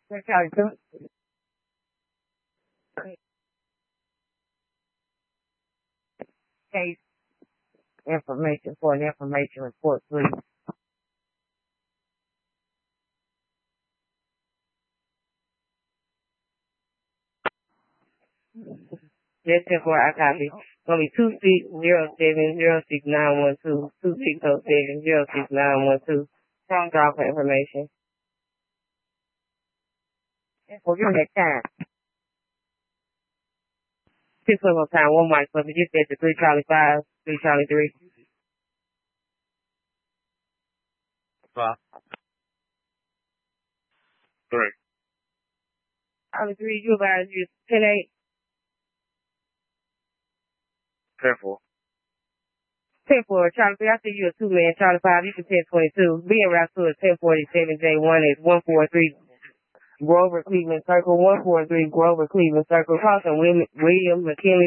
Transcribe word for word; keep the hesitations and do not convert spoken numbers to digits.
That's how it goes. Case information for an information report, please. Just for I copy. Gonna be two six zero seven zero six nine one two two six zero seven zero six nine one two. Phone call for information. For your next time. Six one more time, one mic, but just said the three Charlie five, three Charlie three. Five. Three. Charlie three, you advise you ten eight. Ten four. ten four, Charlie three, I see you a two man, Charlie five, you can ten twenty-two. Being route to a ten forty-seven J one is one four three Grover Cleveland Circle, one four three Grover Cleveland Circle, crossing William, William McKinley.